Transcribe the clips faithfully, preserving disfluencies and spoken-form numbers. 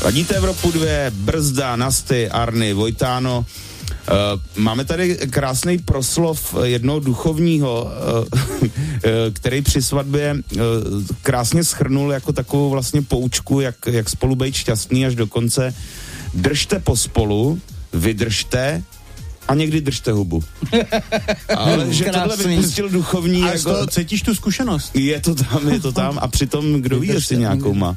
Ladíte Evropu dvě, Brzda, Nasty, Arny, Vojtáno. Uh, máme tady krásný proslov jednoho duchovního, uh, který při svatbě uh, krásně shrnul jako takovou vlastně poučku, jak, jak spolu být šťastný až do konce. Držte pospolu, vydržte a někdy držte hubu. Ale že tohle vypustil duchovní... A jako, z toho cítíš tu zkušenost? Je to tam, je to tam. A přitom, kdo ví, jestli nějakou má.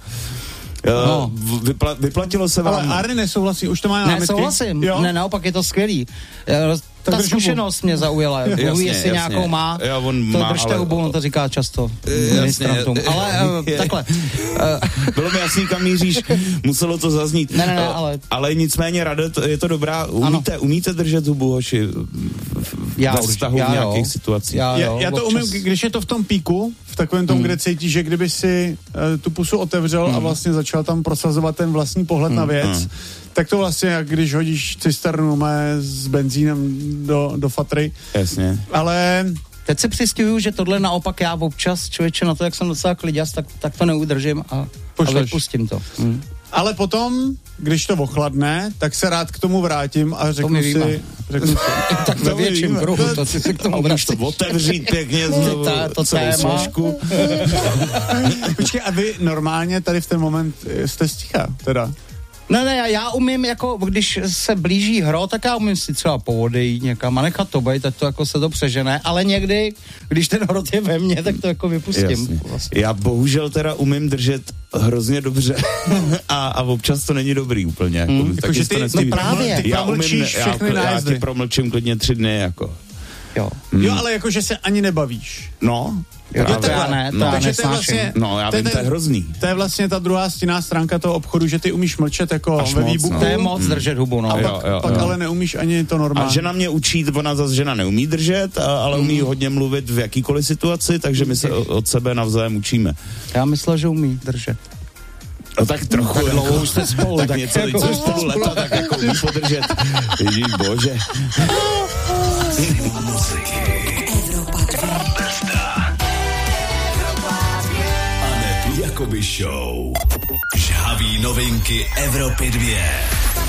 No. Vypla, vyplatilo se vám... Ale Arny nesouhlasí, už to má námitky. Ne, souhlasím. Jo? Ne, naopak je to skvělý. Ta zkušenost mě zaujala. Jasně, jestli jasně. nějakou má, jo, on to má, držte ale... hubu, on to říká často. Jasně, ale uh, takhle. Bylo mi jasný, kam míříš, muselo to zaznít. Ne, ne, ne, ale... ale nicméně, Rado, je to dobrá. Umíte, umíte držet hubu, hoši, já ve vztahu v nějakých jo. situacích? Já, já, já to občas... umím, když je to v tom píku, v takovém tom, hmm. kde cítíš, že kdyby si uh, tu pusu otevřel hmm. a vlastně začal tam prosazovat ten vlastní pohled hmm. na věc, hmm. tak to vlastně, jak když hodíš cisternu mé s benzínem do, do fatry. Jasně. Ale... Teď si přistěhuju, že tohle naopak já občas, člověče, na to, jak jsem docela kliděs, tak, tak to neudržím a, a vypustím to. Hmm. Ale potom, když to ochladne, tak se rád k tomu vrátím a řeknu si... Řeknu si tak ve větším kruhu, to si k tomu vrátím. To otevřít pěkně znovu ta, to celou složku. Počkej, a vy normálně tady v ten moment jste sticha, teda? Ne, ne, já umím, jako, když se blíží hro, tak já umím si třeba povodejít někam a nechat to být, tak to jako se to přežené, ale někdy, když ten hrot je ve mně, tak to jako vypustím. Vlastně. Já bohužel teda umím držet hrozně dobře a, a občas to není dobrý úplně. Jako, mm. taky jako, ty, to no právě. Já umím, já, já ti promlčím klidně tři dny, jako. Jo. Mm. Jo, ale jakože se ani nebavíš. No. Jo, to já ne, to no, já takže to je vlastně, no, já vím, to je hrozný. To je vlastně ta druhá stinná stránka toho obchodu, že ty umíš mlčet jako až ve moc, výbuchu. No. To je moc držet hubu, no. A jo, pak, jo, pak jo. ale neumíš ani to normálně. A žena mě učí, ona zase žena neumí držet, ale umí mm. hodně mluvit v jakýkoliv situaci, takže my se od sebe navzájem učíme. Já myslel, že umí držet. No tak trochu. Tak dlouho už jste spolu. tak tak něco, jako co spolu leta, tak jako umí podržet. Ježíš bože. Jakoby show. Žhaví novinky Evropy dvě.